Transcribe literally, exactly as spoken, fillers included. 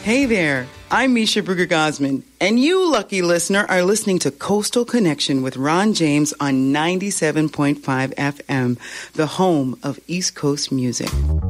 Hey there, I'm Misha Bruger-Gosman, and you, lucky listener, are listening to Coastal Connection with Ron James on ninety-seven point five F M, the home of East Coast music.